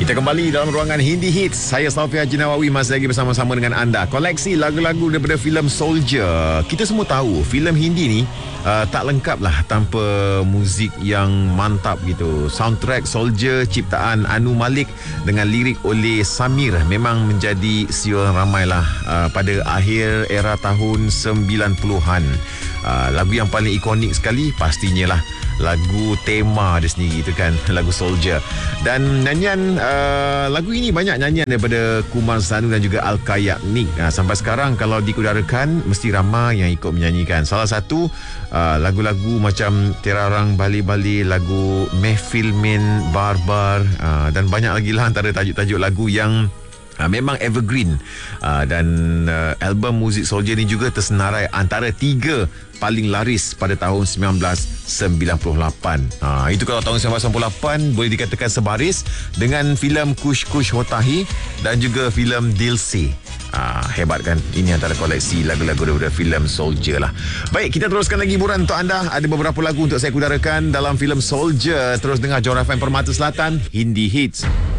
Kita kembali dalam ruangan Hindi Hits. Saya Safi Haji Nawawi masih lagi bersama-sama dengan anda. Koleksi lagu-lagu daripada filem Soldier. Kita semua tahu filem Hindi ni tak lengkap lah tanpa muzik yang mantap gitu. Soundtrack Soldier ciptaan Anu Malik dengan lirik oleh Samir memang menjadi siul ramai lah pada akhir era tahun 90-an. Lagu yang paling ikonik sekali pastinya lah lagu tema dia sendiri itu kan, lagu Soldier. Dan nyanyian lagu ini banyak nyanyian daripada Kumar Sanu dan juga Al-Kayak Nik. Sampai sekarang kalau diudarakan mesti ramai yang ikut menyanyikan. Salah satu lagu-lagu macam Terarang Bali-Bali, lagu Mehfil Min Barbar, dan banyak lagi lah antara tajuk-tajuk lagu yang memang evergreen. Dan album muzik Soldier ni juga tersenarai antara 3 paling laris pada tahun 1998. Itu kalau tahun 1998 boleh dikatakan sebaris dengan filem Kush Kush Hotahi dan juga filem Dil Se. Hebat kan? Ini antara koleksi lagu-lagu daripada filem Soldier lah. Baik, kita teruskan lagi hiburan untuk anda. Ada beberapa lagu untuk saya udarakan dalam filem Soldier. Terus dengar Johor FM Permata Selatan Hindi Hits.